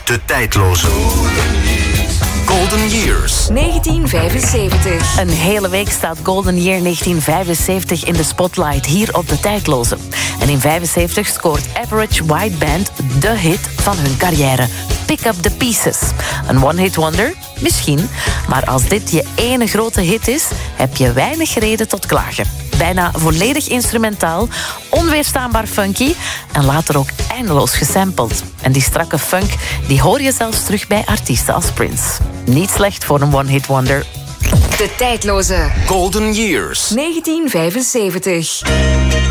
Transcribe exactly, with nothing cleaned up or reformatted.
De tijdloze Golden Years. negentien vijfenzeventig. Een hele week staat Golden Year negentien vijfenzeventig in de spotlight hier op De Tijdloze. En in vijfenzeventig scoort Average White Band de hit van hun carrière. Pick Up The Pieces. Een one-hit wonder? Misschien. Maar als dit je ene grote hit is, heb je weinig reden tot klagen. Bijna volledig instrumentaal, onweerstaanbaar funky en later ook eindeloos gesampled. En die strakke funk die hoor je zelfs terug bij artiesten als Prince. Niet slecht voor een one-hit wonder. De tijdloze Golden Years. negentien vijfenzeventig.